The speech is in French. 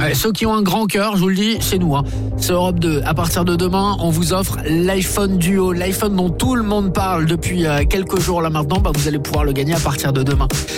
Ouais, ceux qui ont un grand cœur, je vous le dis, c'est nous. C'est Europe 2. À partir de demain, on vous offre l'iPhone Duo, l'iPhone dont tout le monde parle depuis quelques jours là maintenant. Vous allez pouvoir le gagner à partir de demain.